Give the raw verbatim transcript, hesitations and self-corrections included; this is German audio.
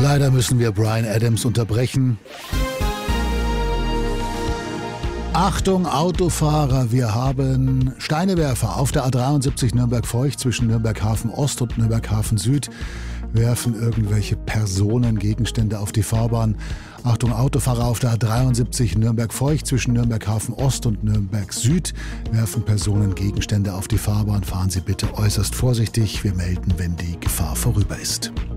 Leider müssen wir Bryan Adams unterbrechen. Achtung Autofahrer, wir haben Steinewerfer auf der A dreiundsiebzig Nürnberg-Feucht zwischen Nürnberg-Hafen Ost und Nürnberg-Hafen Süd. Werfen irgendwelche Personen Gegenstände auf die Fahrbahn. Achtung Autofahrer auf der A dreiundsiebzig Nürnberg-Feucht zwischen Nürnberg-Hafen Ost und Nürnberg Süd. Werfen Personen Gegenstände auf die Fahrbahn. Fahren Sie bitte äußerst vorsichtig. Wir melden, wenn die Gefahr vorüber ist.